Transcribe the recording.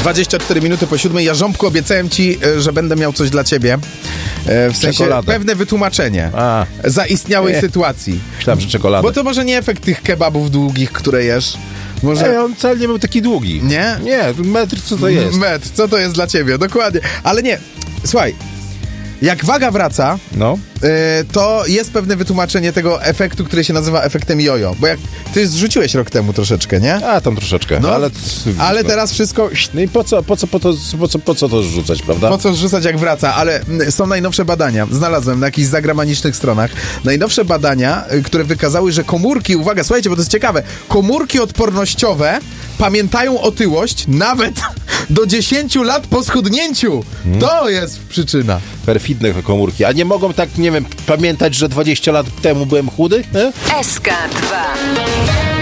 24 minuty po 7. Ja, Ząbku, obiecałem ci, że będę miał coś dla ciebie. W sensie Czekoladę. pewne wytłumaczenie zaistniałej sytuacji. Myślałem, że czekolada. Bo to może nie efekt tych kebabów długich, które jesz. Może... On wcale nie był taki długi. Nie? Nie, metr co to jest? Metr, co to jest dla ciebie? Dokładnie. Ale nie, słuchaj, jak waga wraca, to jest pewne wytłumaczenie tego efektu, który się nazywa efektem jojo. Bo jak ty zrzuciłeś rok temu troszeczkę, nie? A, tam troszeczkę. No, ale teraz wszystko... No i po co to rzucać, prawda? Po co zrzucać, jak wraca? Ale są najnowsze badania. Znalazłem na jakichś zagranicznych stronach. Najnowsze badania, które wykazały, że komórki, uwaga, słuchajcie, bo to jest ciekawe, komórki odpornościowe pamiętają otyłość nawet do 10 lat po schudnięciu. To jest przyczyna. Perfidne komórki. A nie mogą tak, nie wiem, pamiętać, że 20 lat temu byłem chudy? SK2